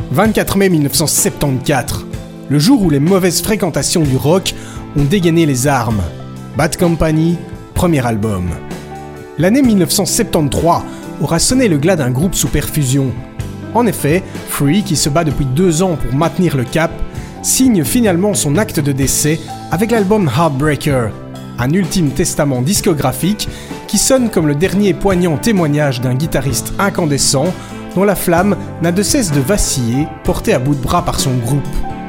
24 mai 1974, le jour où les mauvaises fréquentations du rock ont dégainé les armes. Bad Company, premier album. L'année 1973 aura sonné le glas d'un groupe sous perfusion. En effet, Free, qui se bat depuis 2 ans pour maintenir le cap, signe finalement son acte de décès avec l'album Heartbreaker, un ultime testament discographique qui sonne comme le dernier poignant témoignage d'un guitariste incandescent dont la flamme n'a de cesse de vaciller, porté à bout de bras par son groupe.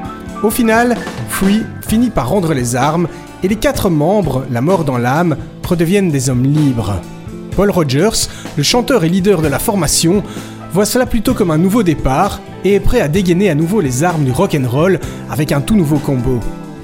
Au final, Free finit par rendre les armes et les 4 membres, la mort dans l'âme, redeviennent des hommes libres. Paul Rodgers, le chanteur et leader de la formation, voit cela plutôt comme un nouveau départ et est prêt à dégainer à nouveau les armes du rock'n'roll avec un tout nouveau combo.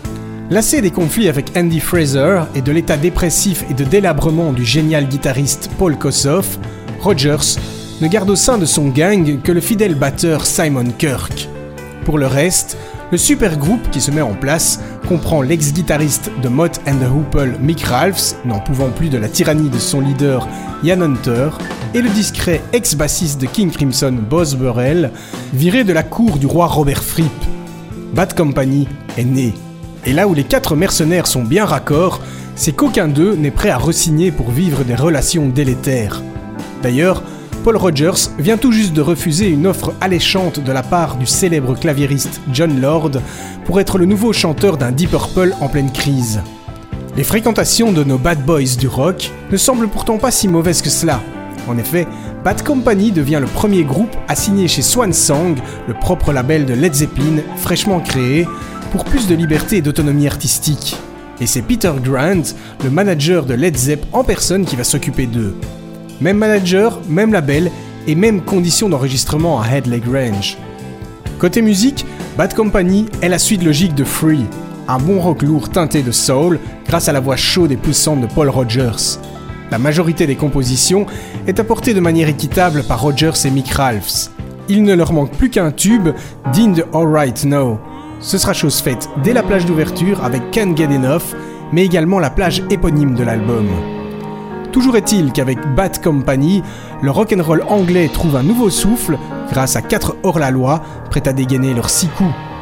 Lassé des conflits avec Andy Fraser et de l'état dépressif et de délabrement du génial guitariste Paul Kossoff, Rodgers ne garde au sein de son gang que le fidèle batteur Simon Kirke. Pour le reste, le super groupe qui se met en place comprend l'ex-guitariste de Mott and the Hoople Mick Ralphs, n'en pouvant plus de la tyrannie de son leader Ian Hunter, et le discret ex-bassiste de King Crimson Boz Burrell, viré de la cour du roi Robert Fripp. Bad Company est né. Et là où les 4 mercenaires sont bien raccords, c'est qu'aucun d'eux n'est prêt à re-signer pour vivre des relations délétères. D'ailleurs, Paul Rodgers vient tout juste de refuser une offre alléchante de la part du célèbre claviériste Jon Lord pour être le nouveau chanteur d'un Deep Purple en pleine crise. Les fréquentations de nos bad boys du rock ne semblent pourtant pas si mauvaises que cela. En effet, Bad Company devient le premier groupe à signer chez Swan Song, le propre label de Led Zeppelin fraîchement créé, pour plus de liberté et d'autonomie artistique. Et c'est Peter Grant, le manager de Led Zepp en personne, qui va s'occuper d'eux. Même manager, même label et même conditions d'enregistrement à Headley Grange. Côté musique, Bad Company est la suite logique de Free, un bon rock lourd teinté de soul grâce à la voix chaude et poussante de Paul Rodgers. La majorité des compositions est apportée de manière équitable par Rodgers et Mick Ralphs. Il ne leur manque plus qu'un tube digne de Alright Now. Ce sera chose faite dès la plage d'ouverture avec Can't Get Enough, mais également la plage éponyme de l'album. Toujours est-il qu'avec Bad Company, le rock'n'roll anglais trouve un nouveau souffle grâce à 4 hors-la-loi prêts à dégainer leurs 6 coups.